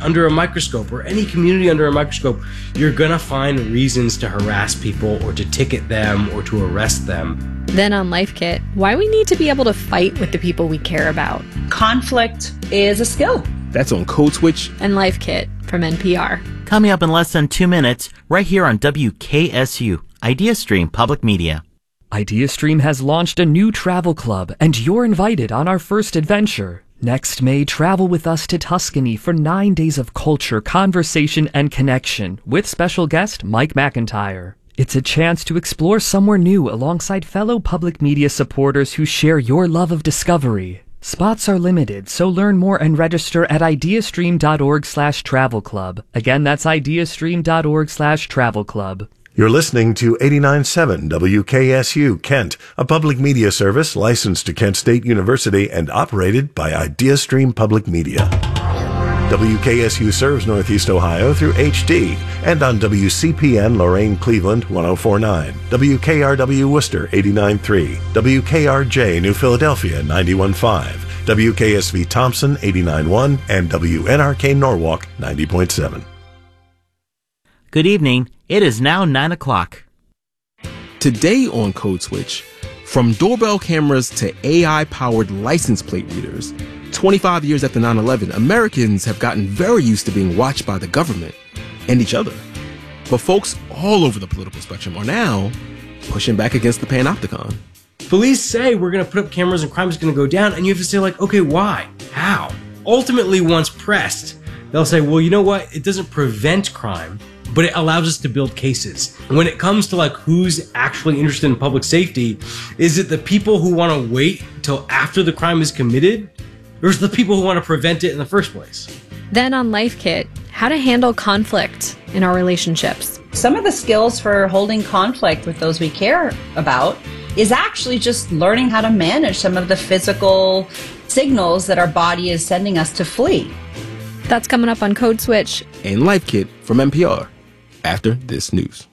under a microscope or any community under a microscope, you're gonna find reasons to harass people or to ticket them or to arrest them. Then on Life Kit, why we need to be able to fight with the people we care about. Conflict is a skill. That's on Code Switch And Life Kit from NPR. Coming up in less than 2 minutes, right here on WKSU, IdeaStream Public Media. IdeaStream has launched a new travel club, and you're invited on our first adventure. Next May, travel with us to Tuscany for 9 days of culture, conversation, and connection with special guest Mike McIntyre. It's a chance to explore somewhere new alongside fellow public media supporters who share your love of discovery. Spots are limited, so learn more and register at ideastream.org/travel club. Again, that's ideastream.org/travel club. You're listening to 89.7 WKSU Kent, a public media service licensed to Kent State University and operated by IdeaStream Public Media. WKSU serves Northeast Ohio through HD and on WCPN Lorain Cleveland 104.9, WKRW Worcester 89.3, WKRJ New Philadelphia 91.5, WKSV Thompson 89.1, and WNRK Norwalk 90.7. Good evening. It is now 9 o'clock. Today on Code Switch, from doorbell cameras to AI-powered license plate readers, 25 years after 9/11, Americans have gotten very used to being watched by the government and each other. But folks all over the political spectrum are now pushing back against the panopticon. Police say we're going to put up cameras and crime is going to go down, and you have to say, like, okay, why? How? Ultimately, once pressed, they'll say, well, you know what? It doesn't prevent crime, but it allows us to build cases. And when it comes to like who's actually interested in public safety, is it the people who want to wait till after the crime is committed, or is it the people who want to prevent it in the first place? Then on Life Kit, how to handle conflict in our relationships. Some of the skills for holding conflict with those we care about is actually just learning how to manage some of the physical signals that our body is sending us to flee. That's coming up on Code Switch And Life Kit from NPR after this news.